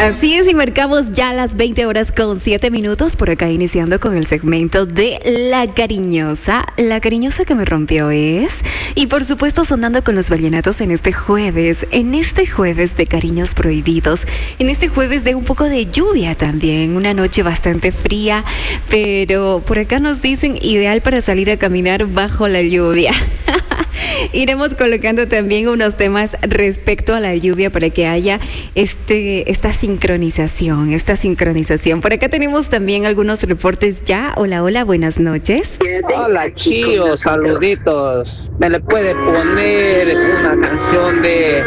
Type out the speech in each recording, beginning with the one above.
Así es, y marcamos ya las 20:07 por acá, iniciando con el segmento de La Cariñosa. La Cariñosa que me rompió es, y por supuesto sonando con los vallenatos en este jueves de cariños prohibidos, en este jueves de un poco de lluvia también, una noche bastante fría, pero por acá nos dicen ideal para salir a caminar bajo la lluvia. Iremos colocando también unos temas respecto a la lluvia para que haya esta sincronización. Por acá tenemos también algunos reportes ya. Hola, buenas noches. Hola, Chío, saluditos. ¿Me le puede poner una canción de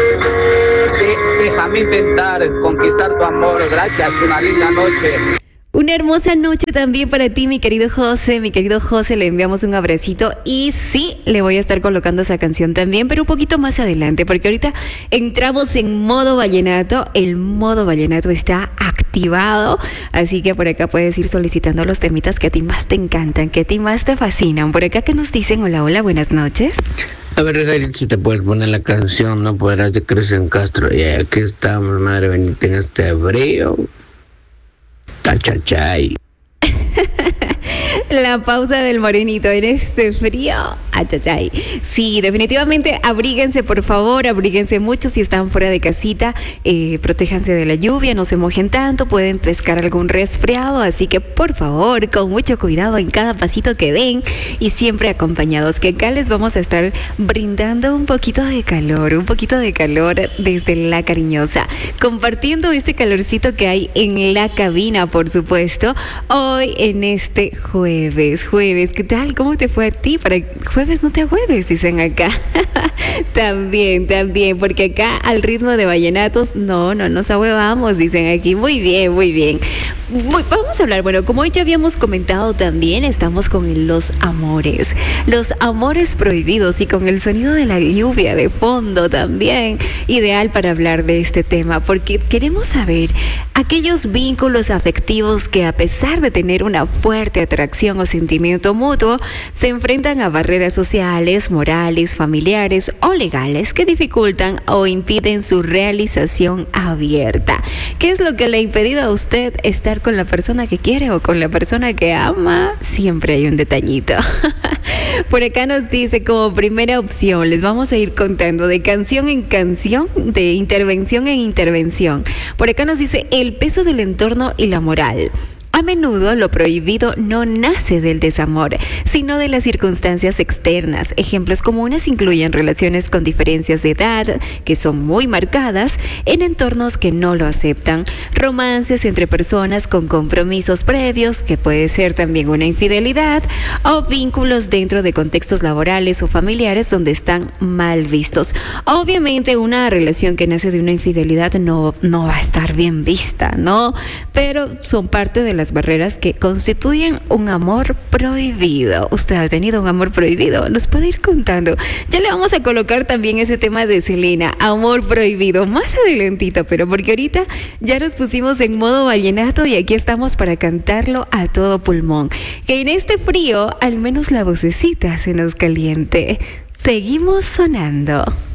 Déjame intentar conquistar tu amor? Gracias, una linda noche. Una hermosa noche también para ti, mi querido José. Le enviamos un abracito y sí, le voy a estar colocando esa canción también, pero un poquito más adelante, porque ahorita entramos en modo vallenato. El modo vallenato está activado, así que por acá puedes ir solicitando los temitas que a ti más te encantan, que a ti más te fascinan. Por acá que nos dicen, hola, buenas noches. A ver, Jair, si te puedes poner la canción, no podrás de Cristian Castro. Y aquí estamos, madre bendita, en este frío. Tachachay. La pausa del morenito en este frío. Achachay. Sí, definitivamente abríguense, por favor, abríguense mucho si están fuera de casita, protéjanse de la lluvia, no se mojen tanto, pueden pescar algún resfriado, así que por favor, con mucho cuidado en cada pasito que den y siempre acompañados, que acá les vamos a estar brindando un poquito de calor desde La Cariñosa, compartiendo este calorcito que hay en la cabina, por supuesto, hoy en este jueves, ¿qué tal? ¿Cómo te fue a ti? Para jueves no te agüeves, dicen acá. También, porque acá al ritmo de vallenatos, no nos ahuevamos, dicen aquí. Muy bien. Vamos a hablar, bueno, como hoy ya habíamos comentado también, estamos con los amores prohibidos y con el sonido de la lluvia de fondo también, ideal para hablar de este tema, porque queremos saber aquellos vínculos afectivos que a pesar de tener una fuerte atracción o sentimiento mutuo, se enfrentan a barreras sociales, morales, familiares o legales que dificultan o impiden su realización abierta. ¿Qué es lo que le ha impedido a usted estar con la persona que quiere o con la persona que ama? Siempre hay un detallito. Por acá nos dice, como primera opción, les vamos a ir contando de canción en canción, de intervención en intervención. Por acá nos dice el peso del entorno y la moral. A menudo lo prohibido no nace del desamor, sino de las circunstancias externas. Ejemplos comunes incluyen relaciones con diferencias de edad, que son muy marcadas, en entornos que no lo aceptan, romances entre personas con compromisos previos, que puede ser también una infidelidad, o vínculos dentro de contextos laborales o familiares donde están mal vistos. Obviamente una relación que nace de una infidelidad no va a estar bien vista, ¿no? Pero son parte de las barreras que constituyen un amor prohibido. ¿Usted ha tenido un amor prohibido? Nos puede ir contando. Ya le vamos a colocar también ese tema de Selena, amor prohibido, más adelantito, pero porque ahorita ya nos pusimos en modo vallenato y aquí estamos para cantarlo a todo pulmón. Que en este frío, al menos la vocecita se nos caliente. Seguimos sonando.